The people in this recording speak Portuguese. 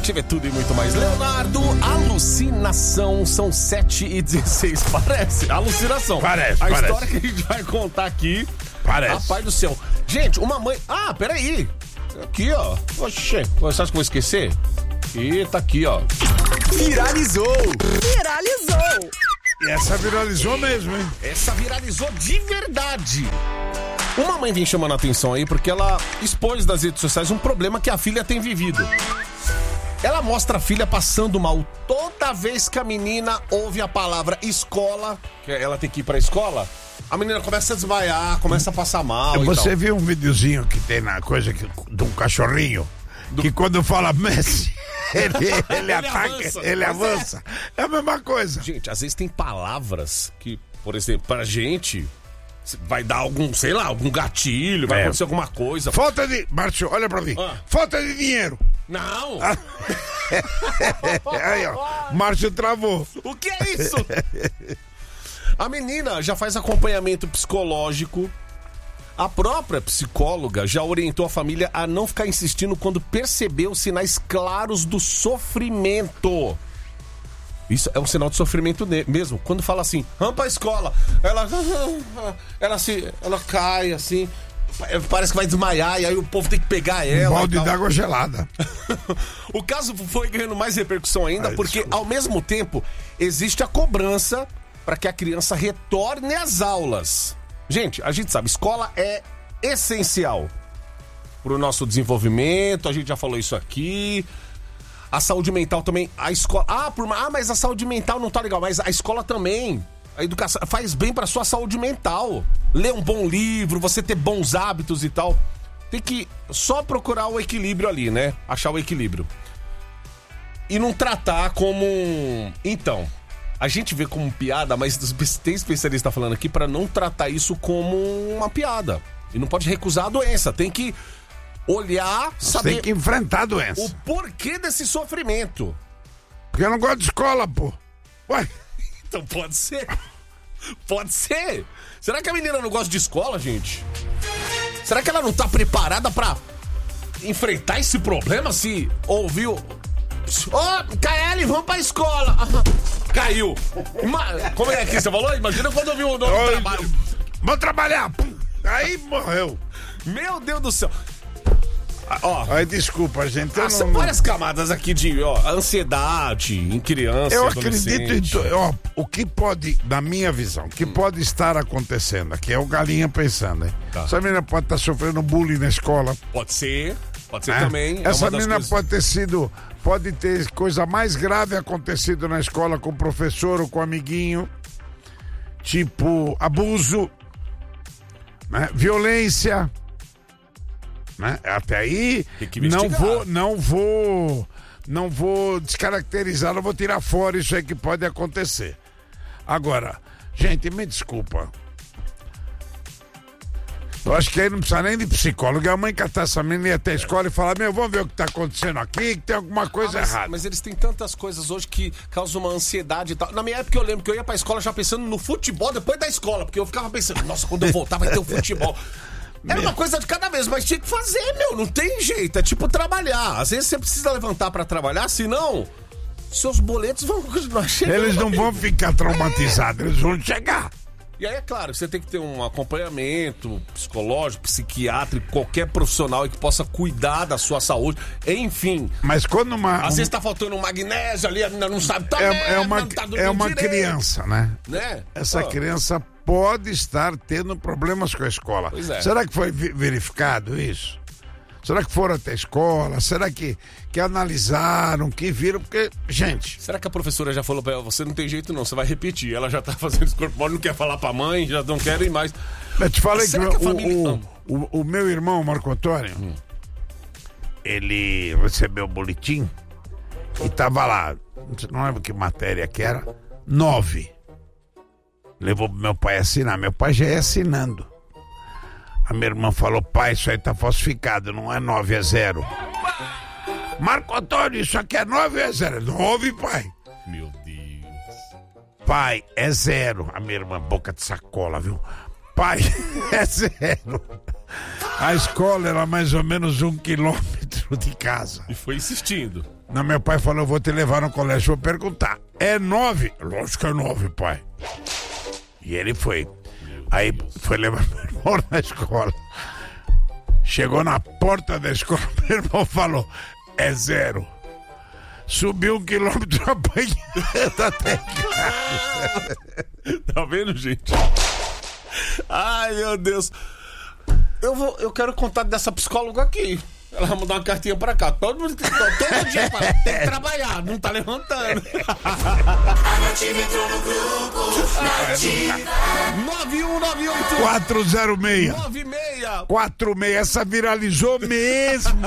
Ativa é tudo e muito mais. Leonardo, alucinação, são 7h16. Parece alucinação. Parece. História que a gente vai contar aqui. Parece. Rapaz do céu. Gente, uma mãe... Ah, peraí. Aqui, ó. Oxê, você acha que eu vou esquecer? Ih, tá aqui, ó. Viralizou. E essa viralizou mesmo, hein? Essa viralizou de verdade. Uma mãe vem chamando a atenção aí porque ela expôs nas redes sociais um problema que a filha tem vivido. Ela mostra a filha passando mal toda vez que a menina ouve a palavra escola, que ela tem que ir pra escola, a menina começa a desmaiar, começa a passar mal. Você viu um videozinho que tem na coisa de um cachorrinho? Que quando fala Messi, ele ataca, ele avança. É a mesma coisa. Gente, às vezes tem palavras que, por exemplo, pra gente vai dar algum, sei lá, algum gatilho, vai acontecer alguma coisa. Falta de... Márcio, olha pra mim. Falta de dinheiro. Não! Aí, ó. Márcio travou. O que é isso? A menina já faz acompanhamento psicológico. A própria psicóloga já orientou a família a não ficar insistindo quando percebeu sinais claros do sofrimento. Isso é um sinal de sofrimento mesmo. Quando fala assim, vamos pra escola, ela cai assim, parece que vai desmaiar e aí o povo tem que pegar ela. Um balde d'água gelada. O caso foi ganhando mais repercussão ainda porque, ao mesmo tempo, existe a cobrança para que a criança retorne às aulas. Gente, a gente sabe, escola é essencial pro nosso desenvolvimento, a gente já falou isso aqui. A saúde mental também, a escola... mas a saúde mental não tá legal, mas a escola também, a educação, faz bem pra sua saúde mental. Ler um bom livro, você ter bons hábitos e tal. Tem que só procurar o equilíbrio ali, né? Achar o equilíbrio. E não tratar como... Então, a gente vê como piada, mas tem especialista falando aqui pra não tratar isso como uma piada. E não pode recusar a doença, tem que olhar, saber... Tem que enfrentar a doença. O porquê desse sofrimento. Porque eu não gosto de escola, pô. Ué? Então pode ser. Pode ser. Será que a menina não gosta de escola, gente? Será que ela não tá preparada pra enfrentar esse problema se ouviu... KL, vamos pra escola. Caiu. Como é que você falou? Imagina quando ouviu o nome do trabalho. Vamos trabalhar. Aí morreu. Meu Deus do céu. Ai, desculpa, gente. São várias camadas aqui de ansiedade em criança. Eu acredito em o que pode, na minha visão, que pode estar acontecendo aqui é o galinha pensando, hein? Tá. Essa menina pode estar sofrendo bullying na escola. Pode ser também. Essa menina pode ter coisa mais grave acontecido na escola com o professor ou com o amiguinho, tipo abuso, né? Violência. Né? Até aí não vou descaracterizar, não vou tirar fora isso aí que pode acontecer. Agora, gente, me desculpa, eu acho que aí não precisa nem de psicólogo. A mãe catar essa menina e ir até a escola e falar, vamos ver o que tá acontecendo aqui, que tem alguma coisa errada. Mas eles têm tantas coisas hoje que causam uma ansiedade e tal. Na minha época eu lembro que eu ia pra escola já pensando no futebol depois da escola, porque eu ficava pensando, nossa, quando eu voltar vai ter o futebol. Era uma coisa de cada vez, mas tinha que fazer, não tem jeito, é tipo trabalhar. Às vezes você precisa levantar pra trabalhar, senão seus boletos vão continuar chegando. Eles não vão ficar traumatizados, eles vão chegar. E aí, é claro, você tem que ter um acompanhamento psicológico, psiquiátrico, qualquer profissional que possa cuidar da sua saúde, enfim. Mas quando às vezes tá faltando um magnésio ali, ainda não sabe, é uma criança, né? Essa Pô. Criança pode estar tendo problemas com a escola. Pois é. Será que foi verificado isso? Será que foram até a escola? Será que analisaram, que viram? Porque, gente... Será que a professora já falou pra ela, você não tem jeito não, você vai repetir. Ela já tá fazendo esse corpo, não quer falar pra mãe, já não querem mais. Eu te falei que a família... o meu irmão, Marco Antônio, ele recebeu o boletim e tava lá, não lembro que matéria que era, 9. Levou pro meu pai assinar, meu pai já ia assinando. A minha irmã falou, pai, isso aí tá falsificado, não é 9, é 0. Marco Antônio, isso aqui é 9 ou é 0? 9, pai. Meu Deus. Pai, é 0. A minha irmã, boca de sacola, viu? Pai, é 0. A escola era mais ou menos 1 quilômetro de casa. E foi insistindo. Não, meu pai falou, eu vou te levar no colégio. Vou perguntar, é 9? Lógico que é 9, pai. E ele foi. Aí foi levar meu irmão na escola. Chegou na porta da escola, meu irmão falou, é 0. Subiu 1 quilômetro apanhando até casa. Tá vendo, gente? Ai, meu Deus. Eu quero contar dessa psicóloga aqui. Ela vai mandar uma cartinha pra cá. Todo dia fala, tem que trabalhar, não tá levantando. A Nativa entrou no grupo. Nativa. 9198 406 96. 46. Essa viralizou mesmo.